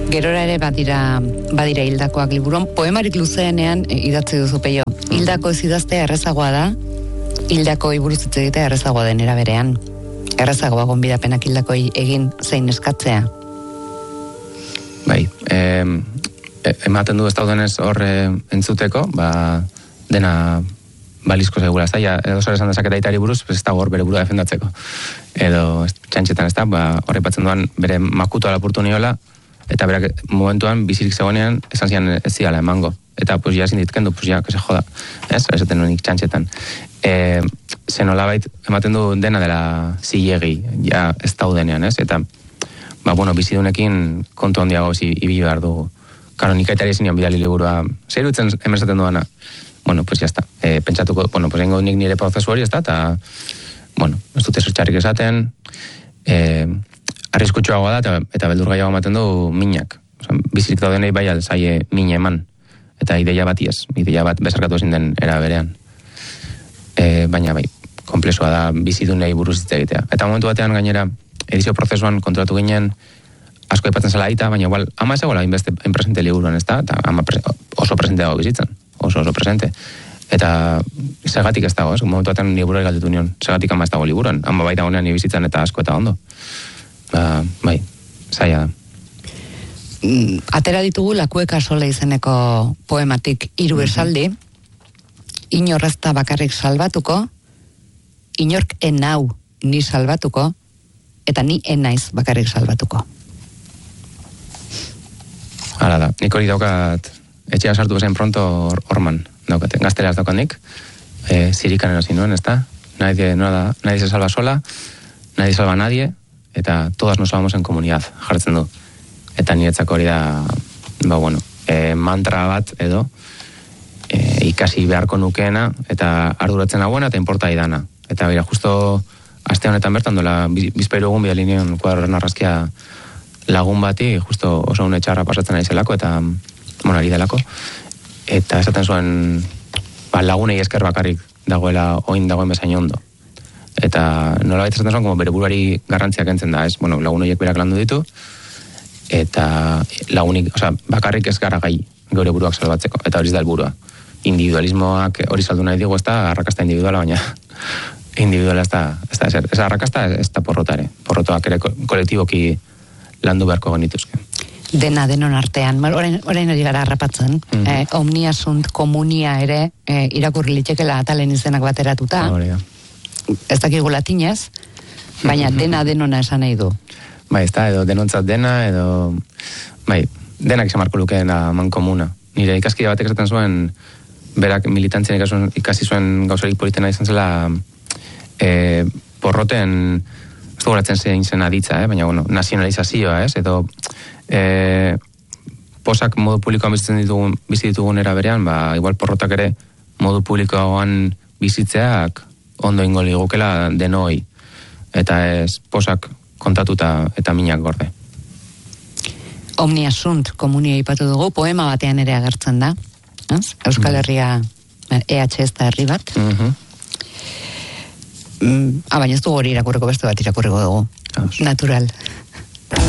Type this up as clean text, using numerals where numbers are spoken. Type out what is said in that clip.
Gerora ere badira hildakoak liburuan, poemarik luzeenean idatzi duzu Peio. Hildako ez idaztea errezagoa da, hildako buruz hitz egitea errezagoa den era berean. Errezagoa gonbidapenak hildakoi egin zein eskatzea. Bai, ematen du ez daudenez hor entzuteko, dena balizko segura, ez da, edo zer esan dezaketa itari buruz, ez da hor bere burua defendatzeko. Edo txantxetan ez da, horrepatzen duan bere makutoa lapurtu niola, eta berak momentuan bizirik zegoenean esan zian ez ziala emango. Eta pues ya sinditken du, pues ya, que se joda. Ez esaten nuenik txantxetan. Zenolabait ematen du dena dela zilegi, ja ez daudenean, ez? Eta, bizidunekin kontu handiago ibili behar dugu. Karo, nik aitari ezin bidali liburua, zer dutzen emerzaten duana? Pues ya está. Pentsatuko, pues hengo nik nire prozesu hori, ez da, eta, ez dute zertxarrik esaten, arriskutsuagoa da, eta beldurgaiago ematen du minak. Bizirik daudenei bai alzaie min eman. Eta ideia bat bezarkatu ezin den era berean. Baina bai, komplexua da bizidunei buruz hitz egitea. Eta momentu batean gainera, edizio prozesuan kontrolatu ginen asko aipatzen zela aita, baina igual, ama ez egola inbeste enpresente liburuan, ez da? Eta ama oso presente dago bizitzen, oso presente. Eta segatik ez dago, momentu batean liburua galdetu nion, segatik ama ez dago liburuan, ama baita honean bizitzen eta asko eta ondo. Bai, zaila da. Atera ditugu Lakueka Sola izeneko poematik 3 esaldi, inorrezta bakarrik salbatuko, inork enau ni salbatuko, eta ni enaiz bakarrik salbatuko. Hala da, nik hori daukat, etxea sartu bezain pronto horman daukat, gazteraz daukat nik, zirikan erosin nuen, ez da? Nadie se salva sola, nadie salva a nadie, eta todas nos salvamos en comunidad, jartzen du. Eta niretzako hori da, mantra bat edo, ikasi beharko nukeena, eta arduratzen nagoena, eta inportai dana. Eta bera, justo aste honetan bertan dola, bizpairu egun bidalinion kuadroren arrazkia lagun bati, justo oso une txarra pasatzen ari zelako, eta, ari delako. Eta esaten zuen, lagunei esker bakarrik dagoela, oin dagoen bezain ondo. Eta nola baita esaten zuen, bere buruari garrantziak entzen da, ez? Lagun horiek berak landu ditu, eta lagunik, bakarrik ez gara gai geure buruak salbatzeko, eta hori da helburua. Individualismoak hori saldu nahi digu, ez da arrakasta individuala, baina individuala ez da ezer. Ez arrakasta ez da porrotare. Porrotoak ere kolektiboki landu beharko genituzke. Dena denon artean, orain hori gara harrapatzen, omnia sunt komunia ere irakurri litekela atalen izenak bateratuta, ez dakigu latinez, baina dena denona esan nahi du. Bai, ez da, edo denontzat dena, edo, denak izan marko lukeena mankomuna. Nire ikaskide batek esaten zuen, berak militantzien ikasi zuen gauzarik politena izan zela, porroten, ez goratzen zein zen aditza, baina, nazionalizazioa, edo, posak modu publikoan bizi ditugun era berean, igual porrotak ere modu publikoan bizitzeak ondo ingo ligukela denoi, eta ez posak kontatuta eta minak gorde. Omnia sunt komunia ipatu dugu, poema batean ere agertzen da. Euskal Herria EH ez da herri bat. Baina ez dugu hori irakurriko, beste bat irakurriko dugu. Natural.